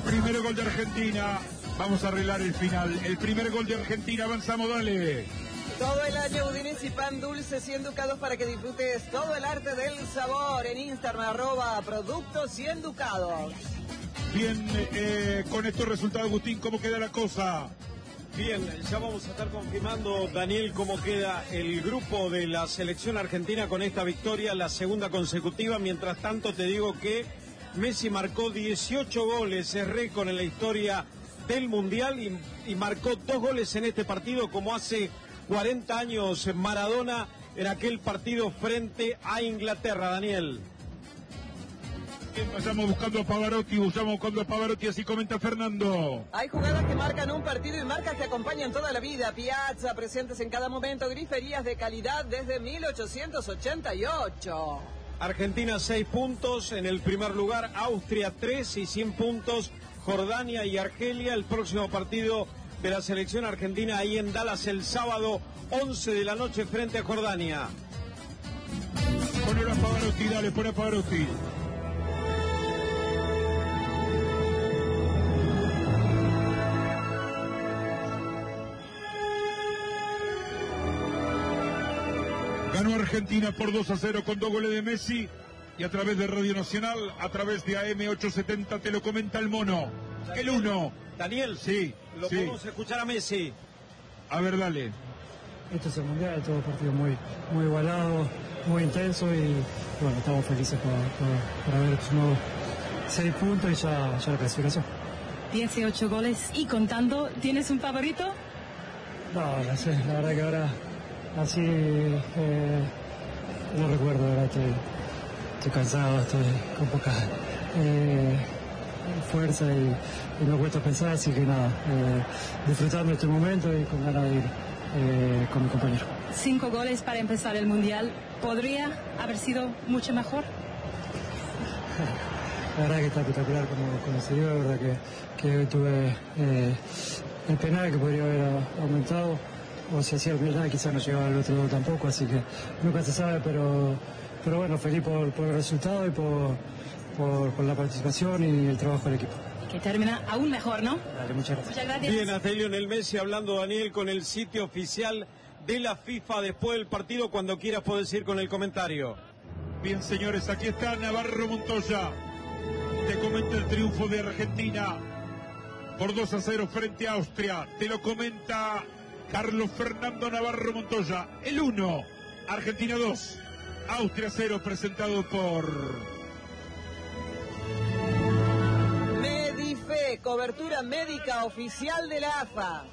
primer gol de Argentina. Vamos a arreglar el final. El primer gol de Argentina. Avanzamos, dale. Todo el año Udinese y pan dulces y educados para que disfrutes todo el arte del sabor en Instagram, @productos y educados. Bien, con estos resultados, Agustín, ¿cómo queda la cosa? Bien, ya vamos a estar confirmando, Daniel, cómo queda el grupo de la selección argentina con esta victoria, la segunda consecutiva. Mientras tanto, te digo que Messi marcó 18 goles, es récord en la historia del Mundial y marcó 2 goles en este partido, como hace 40 años Maradona en aquel partido frente a Inglaterra, Daniel. Estamos buscando a Pavarotti, así comenta Fernando. Hay jugadas que marcan un partido y marcas que acompañan toda la vida. Piazza, presentes en cada momento, griferías de calidad desde 1888. Argentina 6 puntos, en el primer lugar Austria 3 y 100 puntos, Jordania y Argelia. El próximo partido de la selección argentina ahí en Dallas el sábado 11 de la noche frente a Jordania. Ponelo a Pavarotti, dale, pon a Pavarotti. Ganó Argentina por 2-0 con 2 goles de Messi. Y a través de Radio Nacional, a través de AM870, te lo comenta el mono. El 1. Daniel, sí, podemos escuchar a Messi. A ver, dale. Esto es el Mundial, todo partido muy igualado, muy intenso y bueno, estamos felices por haber sumado 6 puntos y ya la clasificación. 18 goles y contando, ¿tienes un favorito? No sé, la verdad que ahora así no recuerdo, la verdad, estoy cansado, estoy con poca fuerza y no cuesta pensar, así que nada, disfrutando este momento y con ganas de ir con mi compañero. 5 goles para empezar el Mundial, ¿podría haber sido mucho mejor? La verdad que está espectacular como se dio, la verdad que hoy tuve el penal que podría haber aumentado, o si hacía el penal quizás no llegaba al otro lado tampoco, así que nunca se sabe, pero bueno, feliz por el resultado y por la participación y el trabajo del equipo. Que termina aún mejor, ¿no? Dale, muchas gracias. Muchas gracias. Bien, hasta Lionel Messi hablando, Daniel, con el sitio oficial de la FIFA después del partido. Cuando quieras podés ir con el comentario. Bien, señores, aquí está Navarro Montoya. Te comenta el triunfo de Argentina por 2-0 frente a Austria. Te lo comenta Carlos Fernando Navarro Montoya. El 1, Argentina 2, Austria 0, presentado por Medife, cobertura médica oficial de la AFA.